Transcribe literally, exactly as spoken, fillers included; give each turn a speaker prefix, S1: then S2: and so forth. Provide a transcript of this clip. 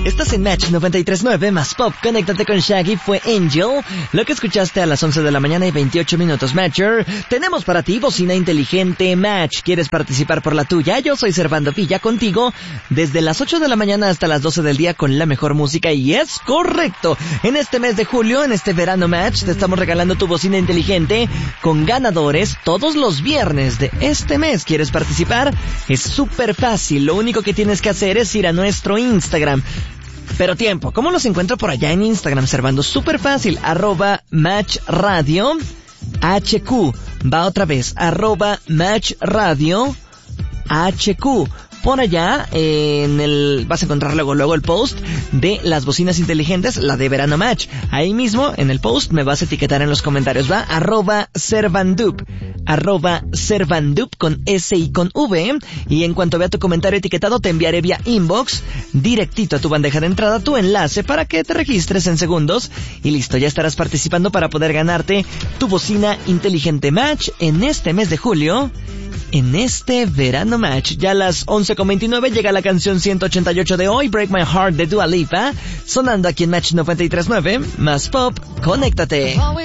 S1: Estás en Match noventa y tres punto nueve más Pop. Conéctate con Shaggy, fue Angel. Lo que escuchaste a las once de la mañana y veintiocho minutos, Matcher. Tenemos para ti bocina inteligente Match. ¿Quieres participar por la tuya? Yo soy Servando Villa, contigo desde las ocho de la mañana hasta las doce del día con la mejor música. Y es correcto, en este mes de julio, en este verano Match, te estamos regalando tu bocina inteligente con ganadores todos los viernes de este mes. ¿Quieres participar? Es súper fácil. Lo único que tienes que hacer es ir a nuestro Instagram. Pero tiempo, ¿cómo los encuentro por allá en Instagram, Servando? Súper fácil, arroba Match Radio H Q. Va otra vez, arroba Match Radio H Q. Por allá, eh, en el, vas a encontrar luego, luego el post de las bocinas inteligentes, la de Verano Match. Ahí mismo, en el post, me vas a etiquetar en los comentarios, va, arroba Servandup, arroba Servandup con S y con V, y en cuanto vea tu comentario etiquetado, te enviaré vía inbox, directito a tu bandeja de entrada, tu enlace para que te registres en segundos, y listo, ya estarás participando para poder ganarte tu bocina inteligente Match en este mes de julio, en este Verano Match. Ya a las once con veintinueve llega la canción ciento ochenta y ocho de hoy, Break My Heart de Dua Lipa, sonando aquí en Match noventa y tres punto nueve, más Pop. Conéctate.